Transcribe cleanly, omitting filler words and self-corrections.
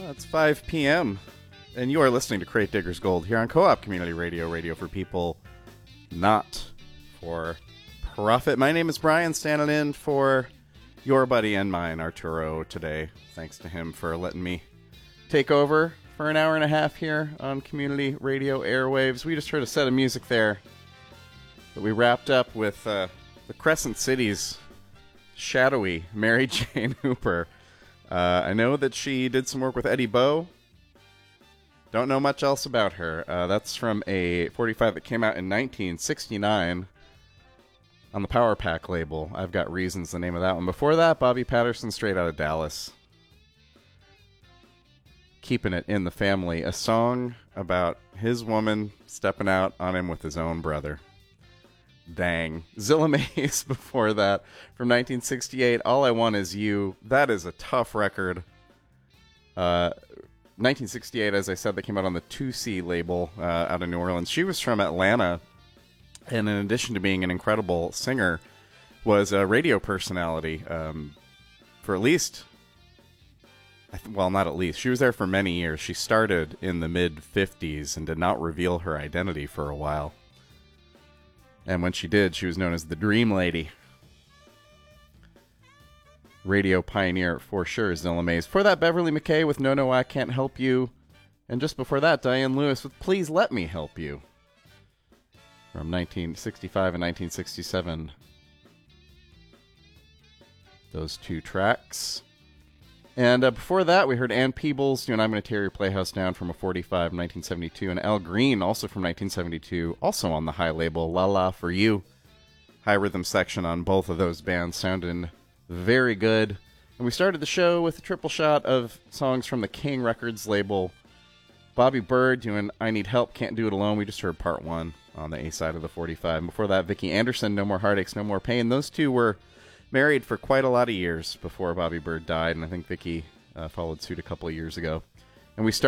It's 5 p.m., and you are listening to Crate Diggers Gold here on Co-op Community Radio, radio for people, not for profit. My name is Brian, standing in for your buddy and mine, Arturo, today. Thanks to him for letting me take over for an hour and a half here on Community Radio Airwaves. We just heard a set of music there that we wrapped up with the Crescent City's shadowy Mary Jane Hooper. I know that she did some work with Eddie Bow. Don't know much else about her. That's from a 45 that came out in 1969 on the Power Pack label. I've Got Reasons, the name of that one. Before that, Bobby Patterson, straight out of Dallas. Keeping It in the Family, a song about his woman stepping out on him with his own brother. Dang. Zilla Mays before that from 1968, All I Want Is You. That is a tough record. 1968, as I said, that came out on the 2C label out of New Orleans. She was from Atlanta, and in addition to being an incredible singer, was a radio personality for at least, well, not at least. She was there for many years. She started in the mid-50s and did not reveal her identity for a while. And when she did, she was known as the Dream Lady. Radio pioneer for sure, Zilla Mays. Before that, Beverly McKay with No, No, I Can't Help You. And just before that, Diane Lewis with Please Let Me Help You. From 1965 and 1967. Those two tracks. And before that, we heard Ann Peebles doing I'm Gonna Tear Your Playhouse Down from a 45 in 1972. And Al Green, also from 1972, also on the high label, La La For You. High rhythm section on both of those bands, sounding very good. And we started the show with a triple shot of songs from the King Records label. Bobby Byrd doing I Need Help, Can't Do It Alone. We just heard part one on the A side of the 45. And before that, Vicki Anderson, No More Heartaches, No More Pain. Those two were married for quite a lot of years before Bobby Byrd died, and I think Vicki followed suit a couple of years ago. And we started